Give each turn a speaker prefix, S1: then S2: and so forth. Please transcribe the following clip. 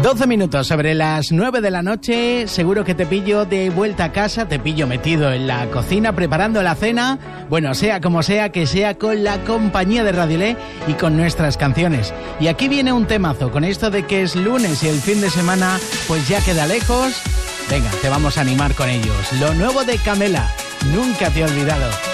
S1: 12 minutos sobre las 9 de la noche, seguro que te pillo de vuelta a casa, te pillo metido en la cocina preparando la cena, bueno, sea como sea, que sea con la compañía de Radiolé y con nuestras canciones. Y aquí viene un temazo, con esto de que es lunes y el fin de semana pues ya queda lejos, venga, te vamos a animar con ellos. Lo nuevo de Camela, Nunca te he olvidado.